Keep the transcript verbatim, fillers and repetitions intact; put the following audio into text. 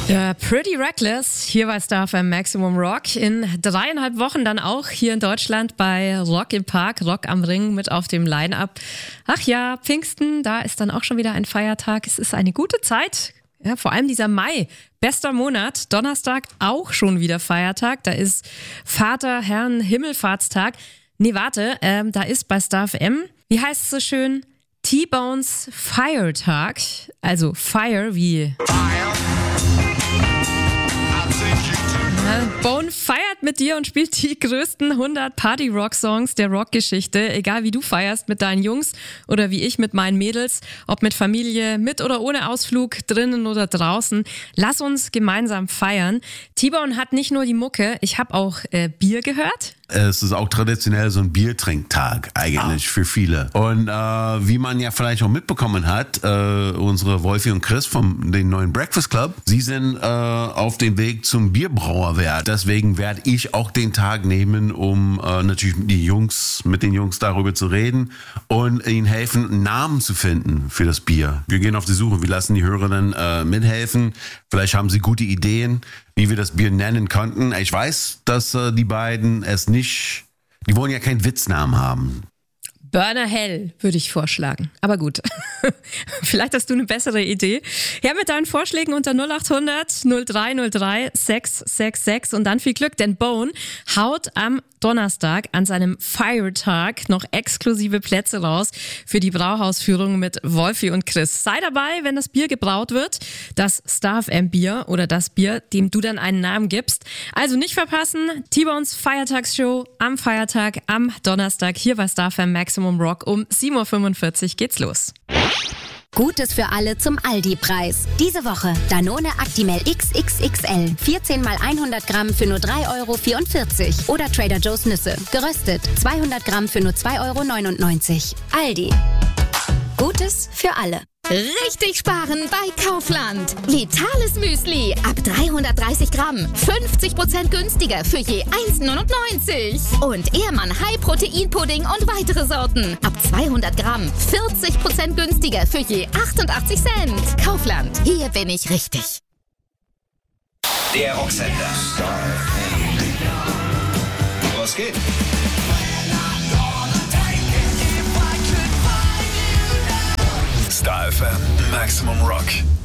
Ja, Pretty Reckless, hier bei Star F M Maximum Rock. In dreieinhalb Wochen dann auch hier in Deutschland bei Rock im Park, Rock am Ring mit auf dem Line-Up. Ach ja, Pfingsten, da ist dann auch schon wieder ein Feiertag. Es ist eine gute Zeit. Ja, vor allem dieser Mai, bester Monat, Donnerstag auch schon wieder Feiertag. Da ist Vater, Herrn, Himmelfahrtstag. Nee, warte, ähm, da ist bei Star F M, wie heißt es so schön, T-Bones Feiertag. Also Fire wie... Bone feiert mit dir und spielt die größten hundert Party-Rock-Songs der Rockgeschichte, egal wie du feierst mit deinen Jungs oder wie ich mit meinen Mädels, ob mit Familie, mit oder ohne Ausflug, drinnen oder draußen. Lass uns gemeinsam feiern. T-Bone hat nicht nur die Mucke, ich habe auch äh, Bier gehört. Es ist auch traditionell so ein Biertrinktag eigentlich oh. für viele. Und äh, wie man ja vielleicht auch mitbekommen hat, äh, unsere Wolfi und Chris vom den neuen Breakfast Club, sie sind äh, auf dem Weg zum Bierbrauerwerk. Deswegen werde ich auch den Tag nehmen, um äh, natürlich die Jungs, mit den Jungs darüber zu reden und ihnen helfen, einen Namen zu finden für das Bier. Wir gehen auf die Suche, wir lassen die Hörerinnen äh, mithelfen. Vielleicht haben sie gute Ideen, wie wir das Bier nennen könnten. Ich weiß, dass äh, die beiden es nicht, die wollen ja keinen Witznamen haben. Burner Hell würde ich vorschlagen. Aber gut, vielleicht hast du eine bessere Idee. Ja, mit deinen Vorschlägen unter null acht hundert null drei null drei sechs sechs sechs und dann viel Glück, denn Bone haut am Donnerstag an seinem Feiertag noch exklusive Plätze raus für die Brauhausführung mit Wolfi und Chris. Sei dabei, wenn das Bier gebraut wird, das Star F M Bier oder das Bier, dem du dann einen Namen gibst. Also nicht verpassen, T-Bones Feiertagsshow am Feiertag, am Donnerstag hier bei Star F M Maximum Rock um sieben Uhr fünfundvierzig geht's los. Gutes für alle zum Aldi-Preis. Diese Woche Danone Actimel X X X L. vierzehn mal hundert Gramm für nur drei Euro vierundvierzig. Oder Trader Joe's Nüsse. Geröstet. zweihundert Gramm für nur zwei Euro neunundneunzig. Aldi. Gutes für alle. Richtig sparen bei Kaufland. Vitales Müsli ab dreihundertdreißig Gramm. fünfzig Prozent günstiger für je eins neunundneunzig. Und Ehrmann High Protein Pudding und weitere Sorten. Ab zweihundert Gramm. vierzig Prozent günstiger für je achtundachtzig Cent. Kaufland. Hier bin ich richtig. Der Rocksender. Was geht? Star F M Maximum Rock.